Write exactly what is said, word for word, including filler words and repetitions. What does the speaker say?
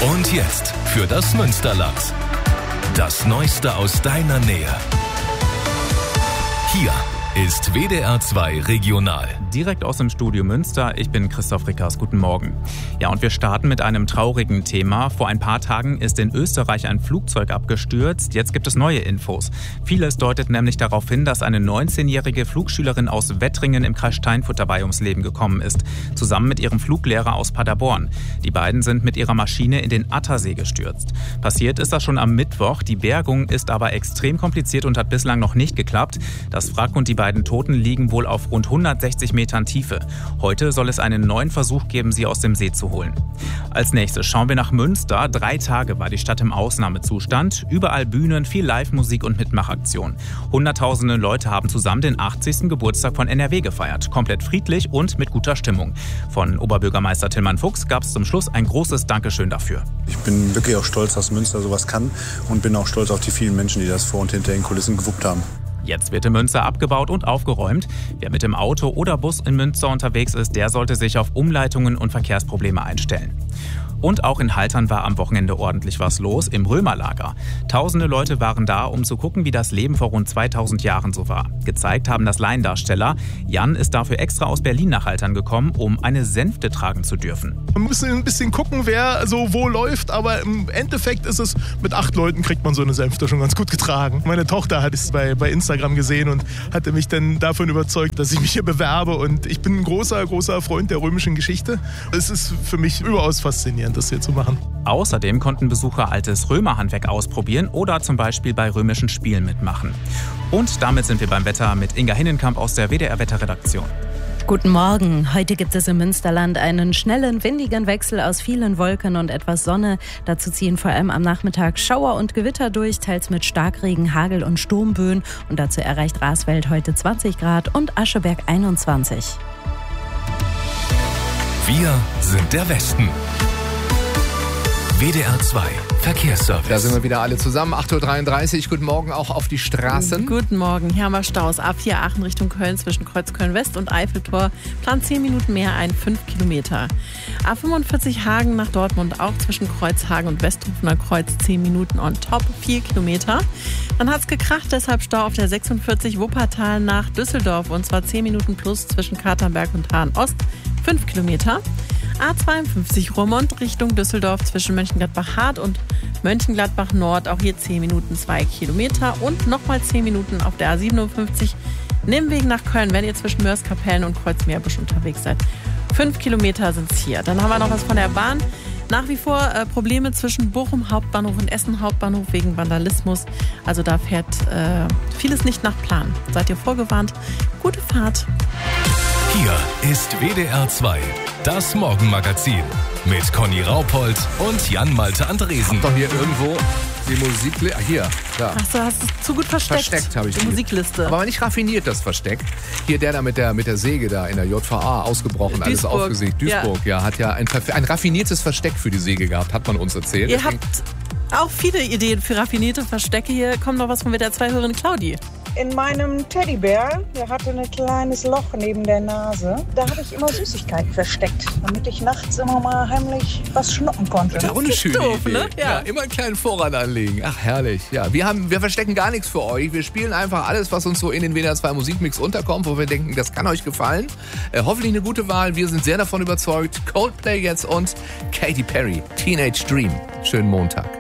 Und jetzt für das Münsterland. Das Neueste aus deiner Nähe. Hier ist W D R zwei Regional. Direkt aus dem Studio Münster, ich bin Christoph Rickers, guten Morgen. Ja, und wir starten mit einem traurigen Thema. Vor ein paar Tagen ist in Österreich ein Flugzeug abgestürzt. Jetzt gibt es neue Infos. Vieles deutet nämlich darauf hin, dass eine neunzehnjährige Flugschülerin aus Wettringen im Kreis Steinfurt dabei ums Leben gekommen ist. Zusammen mit ihrem Fluglehrer aus Paderborn. Die beiden sind mit ihrer Maschine in den Attersee gestürzt. Passiert ist das schon am Mittwoch. Die Bergung ist aber extrem kompliziert und hat bislang noch nicht geklappt. Das Wrack und die beiden Toten liegen wohl auf rund hundertsechzig Metern Tiefe. Heute soll es einen neuen Versuch geben, sie aus dem See zu holen. Als nächstes schauen wir nach Münster. Drei Tage war die Stadt im Ausnahmezustand. Überall Bühnen, viel Live-Musik und Mitmachaktion. Hunderttausende Leute haben zusammen den achtzigsten Geburtstag von N R W gefeiert. Komplett friedlich und mit guter Stimmung. Von Oberbürgermeister Tillmann Fuchs gab es zum Schluss ein großes Dankeschön dafür. Ich bin wirklich auch stolz, dass Münster sowas kann und bin auch stolz auf die vielen Menschen, die das vor und hinter den Kulissen gewuppt haben. Jetzt wird in Münster abgebaut und aufgeräumt. Wer mit dem Auto oder Bus in Münster unterwegs ist, der sollte sich auf Umleitungen und Verkehrsprobleme einstellen. Und auch in Haltern war am Wochenende ordentlich was los, im Römerlager. Tausende Leute waren da, um zu gucken, wie das Leben vor rund zweitausend Jahren so war. Gezeigt haben das Laiendarsteller. Jan ist dafür extra aus Berlin nach Haltern gekommen, um eine Sänfte tragen zu dürfen. Man muss ein bisschen gucken, wer so wo läuft, aber im Endeffekt ist es, mit acht Leuten kriegt man so eine Sänfte schon ganz gut getragen. Meine Tochter hat es bei, bei Instagram gesehen und hatte mich dann davon überzeugt, dass ich mich hier bewerbe, und ich bin ein großer, großer Freund der römischen Geschichte. Es ist für mich überaus faszinierend, das hier zu machen. Außerdem konnten Besucher altes Römerhandwerk ausprobieren oder zum Beispiel bei römischen Spielen mitmachen. Und damit sind wir beim Wetter mit Inga Hinnenkamp aus der W D R-Wetterredaktion. Guten Morgen. Heute gibt es im Münsterland einen schnellen, windigen Wechsel aus vielen Wolken und etwas Sonne. Dazu ziehen vor allem am Nachmittag Schauer und Gewitter durch, teils mit Starkregen, Hagel und Sturmböen. Und dazu erreicht Rasfeld heute zwanzig Grad und Ascheberg einundzwanzig. Wir sind der Westen. W D R zwei Verkehrsservice. Da sind wir wieder alle zusammen. acht Uhr dreiunddreißig. Guten Morgen auch auf die Straßen. Guten Morgen. Hier haben wir Staus. A vier Aachen Richtung Köln zwischen Kreuz Köln-West und Eiffeltor. Plan zehn Minuten mehr ein, fünf Kilometer. A fünfundvierzig Hagen nach Dortmund auch zwischen Kreuzhagen und Westhofener Kreuz zehn Minuten on top, vier Kilometer. Dann hat es gekracht, deshalb Stau auf der sechsundvierzig Wuppertal nach Düsseldorf, und zwar zehn Minuten plus zwischen Katernberg und Hahn-Ost, fünf Kilometer. A zweiundfünfzig Roermond Richtung Düsseldorf zwischen Mönchengladbach-Hart und Mönchengladbach-Nord. Auch hier zehn Minuten, zwei Kilometer. Und nochmal zehn Minuten auf der A siebenundfünfzig Nimmweg nach Köln, wenn ihr zwischen Mörs-Kapellen und Kreuzmeerbusch unterwegs seid. Fünf Kilometer sind es hier. Dann haben wir noch was von der Bahn. Nach wie vor äh, Probleme zwischen Bochum Hauptbahnhof und Essen Hauptbahnhof wegen Vandalismus. Also da fährt äh, vieles nicht nach Plan. Seid ihr vorgewarnt? Gute Fahrt. Hier ist W D R zwei, das Morgenmagazin mit Conny Raupold und Jan-Malte Andresen. Doch hier irgendwo die Musikliste. Hier, da. Ach so, hast du es zu gut versteckt. Versteckt habe ich die die Musikliste. Aber nicht raffiniert, das Versteck. Hier der da mit der, mit der Säge da in der J V A ausgebrochen, alles Duisburg. aufgesägt. Duisburg, ja, ja hat ja ein, ein raffiniertes Versteck für die Säge gehabt, hat man uns erzählt. Ihr Deswegen habt auch viele Ideen für raffinierte Verstecke. Hier kommt noch was von W D R zwei-Hörerin Claudi. In meinem Teddybär, der hatte ein kleines Loch neben der Nase. Da habe ich immer Süßigkeiten versteckt, damit ich nachts immer mal heimlich was schnuppen konnte. Das ist auch eine schöne doof, Idee. ne? Ja. Ja, immer einen kleinen Vorrat anlegen. Ach, herrlich. Ja, wir, haben, wir verstecken gar nichts für euch. Wir spielen einfach alles, was uns so in den W D R zwei Musikmix unterkommt, wo wir denken, das kann euch gefallen. Äh, hoffentlich eine gute Wahl. Wir sind sehr davon überzeugt. Coldplay jetzt und Katy Perry, Teenage Dream. Schönen Montag.